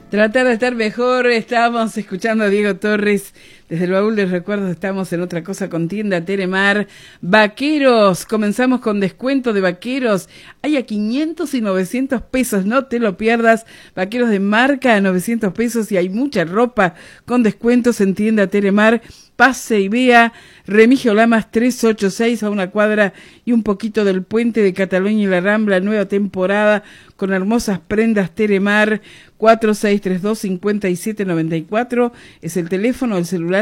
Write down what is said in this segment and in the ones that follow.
Tratar de estar mejor. Estábamos escuchando a Diego Torres desde el baúl de recuerdos. Estamos en otra cosa con Tienda Teremar. Vaqueros, comenzamos con descuento de vaqueros. Hay a 500 y 900 pesos, no te lo pierdas. Vaqueros de marca a 900 pesos y hay mucha ropa con descuentos en Tienda Teremar. Pase y vea Remigio Lamas 386, a una cuadra y un poquito del Puente de Cataluña y la Rambla. Nueva temporada con hermosas prendas. Teremar 4632-5794 es el teléfono, el celular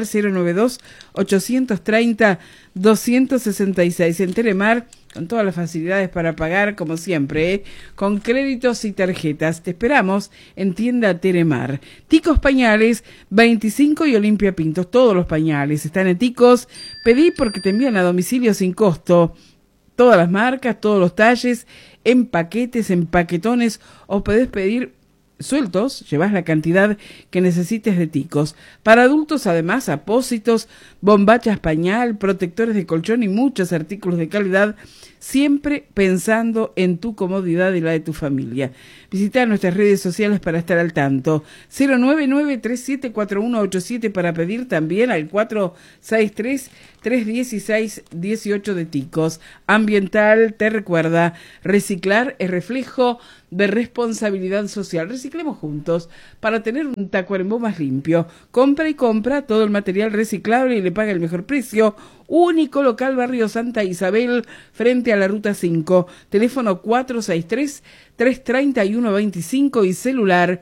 092-830-266. En Teremar, con todas las facilidades para pagar, como siempre, con créditos y tarjetas. Te esperamos en Tienda Teremar. Ticos Pañales, 25 y Olimpia Pintos. Todos los pañales están en Ticos. Pedí porque te envían a domicilio sin costo. Todas las marcas, todos los talles, en paquetes, en paquetones, o podés pedir sueltos, llevas la cantidad que necesites de ticos. Para adultos, además, apósitos, bombachas pañal, protectores de colchón y muchos artículos de calidad, siempre pensando en tu comodidad y la de tu familia. Visita nuestras redes sociales para estar al tanto. 099-374187 para pedir también al 463-316-18 de ticos. Ambiental te recuerda, reciclar es reflejo de responsabilidad social. Reciclemos juntos para tener un Tacuarembó más limpio. Compra y compra todo el material reciclable y le paga el mejor precio. Único local, Barrio Santa Isabel, frente a la Ruta 5. Teléfono 463-331-25 y celular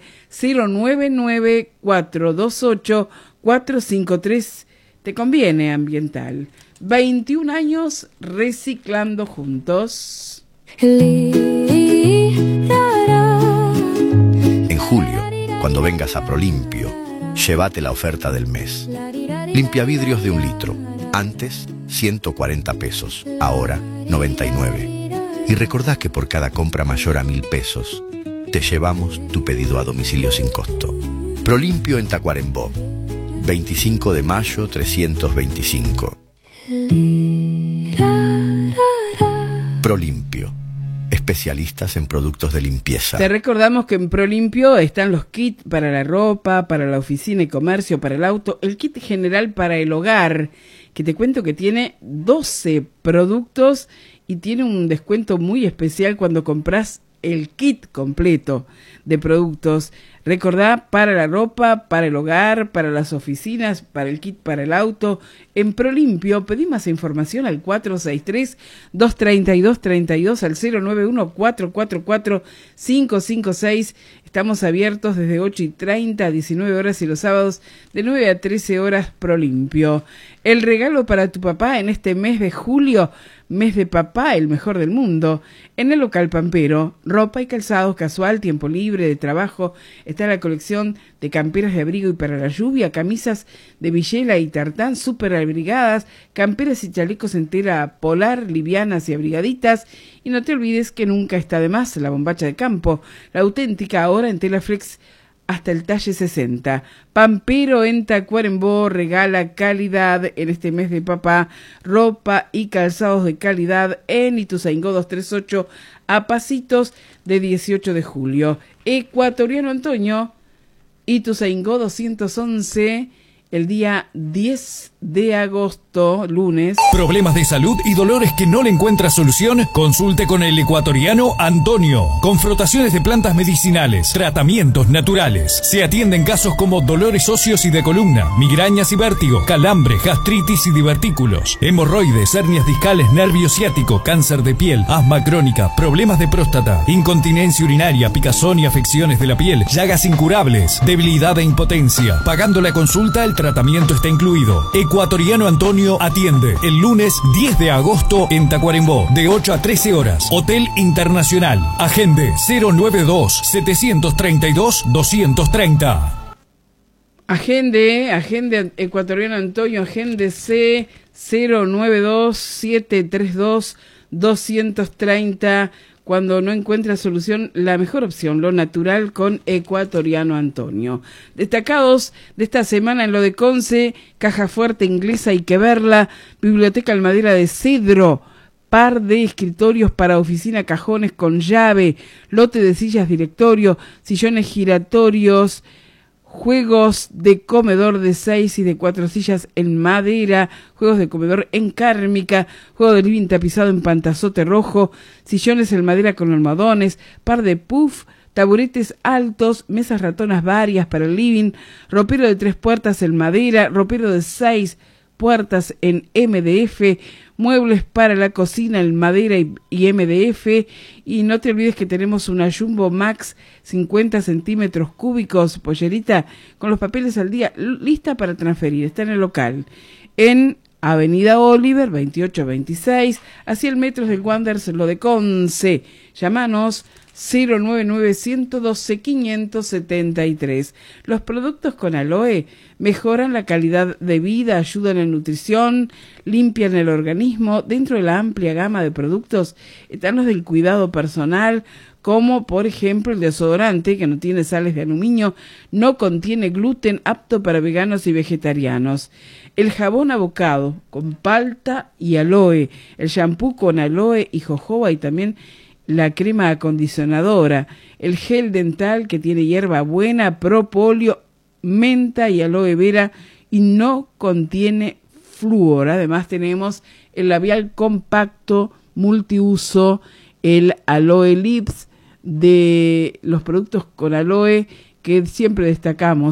099-428-453. Te conviene Ambiental. 21 años reciclando juntos. En julio, cuando vengas a Prolimpio, llévate la oferta del mes. Limpia vidrios de 1 litro. Antes, 140 pesos. Ahora, 99. Y recordá que por cada compra mayor a 1.000 pesos, te llevamos tu pedido a domicilio sin costo. Prolimpio en Tacuarembó. 25 de mayo 325. Prolimpio. Especialistas en productos de limpieza. Te recordamos que en Prolimpio están los kits para la ropa, para la oficina y comercio, para el auto, el kit general para el hogar, que te cuento que tiene 12 productos y tiene un descuento muy especial cuando compras el kit completo de productos. Recordá, para la ropa, para el hogar, para las oficinas, para el kit para el auto. En Prolimpio, pedí más información al 463-232-32, al 091-444-556. Estamos abiertos desde 8:30 a 19 horas y los sábados de 9 a 13 horas. Prolimpio. El regalo para tu papá en este mes de julio, mes de papá, el mejor del mundo. En el local Pampero, ropa y calzados casual, tiempo libre, de trabajo. Está la colección de camperas de abrigo y para la lluvia, camisas de villela y tartán súper abrigadas, camperas y chalecos en tela polar, livianas y abrigaditas. Y no te olvides que nunca está de más la bombacha de campo, la auténtica, ahora en tela flex hasta el talle 60. Pampero en Tacuarembó regala calidad en este mes de papá, ropa y calzados de calidad en Ituzaingó 238 a pasitos de 18 de julio. Ecuatoriano Antonio, Ituzaingó 211, el día 10 de agosto, lunes. ¿Problemas de salud y dolores que no le encuentra solución? Consulte con el ecuatoriano Antonio. Con frotaciones de plantas medicinales, tratamientos naturales. Se atienden casos como dolores óseos y de columna, migrañas y vértigo, calambre, gastritis y divertículos, hemorroides, hernias discales, nervio ciático, cáncer de piel, asma crónica, problemas de próstata, incontinencia urinaria, picazón y afecciones de la piel, llagas incurables, debilidad e impotencia. Pagando la consulta, el tratamiento está incluido. Ecuatoriano Antonio atiende el lunes 10 de agosto en Tacuarembó, de 8 a 13 horas. Hotel Internacional. Agende 092-732-230. Agende Ecuatoriano Antonio, agende C 092-732-230. Cuando no encuentra solución, la mejor opción, lo natural con Ecuatoriano Antonio. Destacados de esta semana en lo de Conce, Caja Fuerte Inglesa, hay que verla. Biblioteca Almadera de Cedro, par de escritorios para oficina, cajones con llave, lote de sillas directorio, sillones giratorios, juegos de comedor de 6 y de 4 sillas en madera, juegos de comedor en cármica, juego de living tapizado en pantazote rojo, sillones en madera con almohadones, par de puff, taburetes altos, mesas ratonas varias para el living, ropero de 3 puertas en madera, ropero de 6 puertas en MDF, muebles para la cocina en madera y MDF, y no te olvides que tenemos una Jumbo Max 50 centímetros cúbicos, pollerita, con los papeles al día, lista para transferir, está en el local, en Avenida Oliver, 2826, a 100 metros del Wanderers, lo de Conce. Llámanos 099-112-573. Los productos con aloe mejoran la calidad de vida, ayudan en nutrición, limpian el organismo. Dentro de la amplia gama de productos están los del cuidado personal, como por ejemplo el desodorante, que no tiene sales de aluminio, no contiene gluten, apto para veganos y vegetarianos. El jabón avocado con palta y aloe, el shampoo con aloe y jojoba, y también la crema acondicionadora, el gel dental que tiene hierbabuena, propóleo, menta y aloe vera y no contiene flúor. Además tenemos el labial compacto multiuso, el Aloe Lips, de los productos con aloe que siempre destacamos.